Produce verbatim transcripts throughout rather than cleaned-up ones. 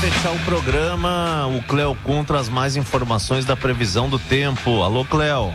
fechar o programa, o Cléo Com traz mais informações da previsão do tempo. Alô, Cléo.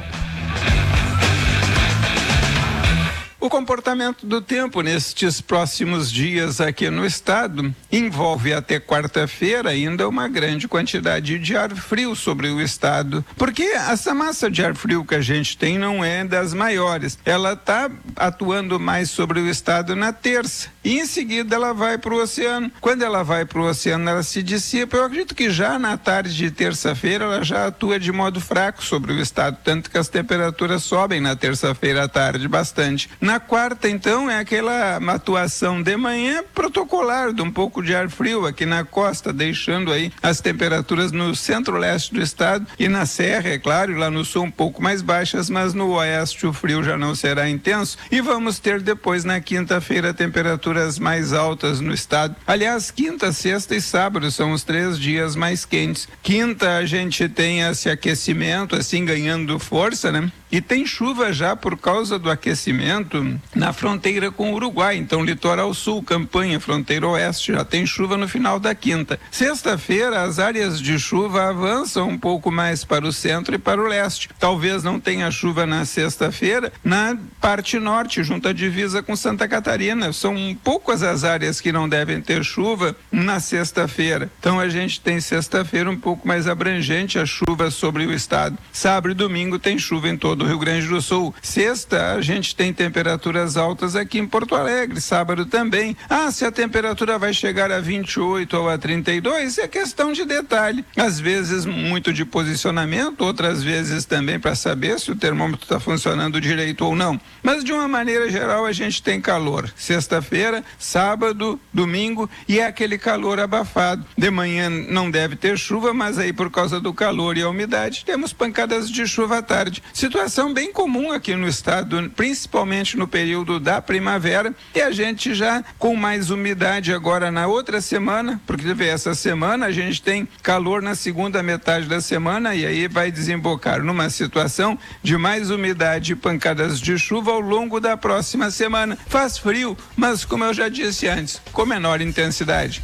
O comportamento do tempo nestes próximos dias aqui no estado envolve até quarta-feira ainda uma grande quantidade de ar frio sobre o estado, porque essa massa de ar frio que a gente tem não é das maiores. Ela está atuando mais sobre o estado na terça e em seguida ela vai para o oceano. Quando ela vai para o oceano, ela se dissipa. Eu acredito que já na tarde de terça-feira ela já atua de modo fraco sobre o estado, tanto que as temperaturas sobem na terça-feira à tarde bastante. Na quarta, então, é aquela atuação de manhã protocolar de um pouco de ar frio aqui na costa, deixando aí as temperaturas no centro-leste do estado e na serra, é claro, e lá no sul um pouco mais baixas, mas no oeste o frio já não será intenso. E vamos ter depois na quinta-feira temperaturas mais altas no estado. Aliás, quinta, sexta e sábado são os três dias mais quentes. Quinta a gente tem esse aquecimento assim ganhando força, né? E tem chuva já por causa do aquecimento na fronteira com o Uruguai. Então, litoral sul, Campanha, fronteira oeste, já tem chuva no final da quinta. Sexta-feira, as áreas de chuva avançam um pouco mais para o centro e para o leste. Talvez não tenha chuva na sexta-feira, na parte norte, junto à divisa com Santa Catarina. São poucas as áreas que não devem ter chuva na sexta-feira. Então, a gente tem sexta-feira um pouco mais abrangente a chuva sobre o estado. Sábado e domingo tem chuva em todo do Rio Grande do Sul. Sexta, a gente tem temperaturas altas aqui em Porto Alegre, sábado também. Ah, se a temperatura vai chegar a vinte e oito ou a trinta e dois, é questão de detalhe. Às vezes muito de posicionamento, outras vezes também para saber se o termômetro está funcionando direito ou não. Mas de uma maneira geral a gente tem calor. Sexta-feira, sábado, domingo, e é aquele calor abafado. De manhã não deve ter chuva, mas aí por causa do calor e a umidade temos pancadas de chuva à tarde. Situação bem comum aqui no estado, principalmente no período da primavera, e a gente já com mais umidade agora na outra semana, porque essa semana a gente tem calor na segunda metade da semana e aí vai desembocar numa situação de mais umidade e pancadas de chuva ao longo da próxima semana. Faz frio, mas como eu já disse antes, com menor intensidade.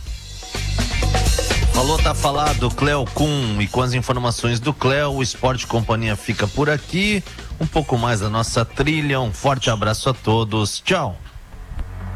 Falou, tá falado, Cléo Com, e com as informações do Cléo, o Esporte Companhia fica por aqui. Um pouco mais da nossa trilha, um forte abraço a todos, tchau.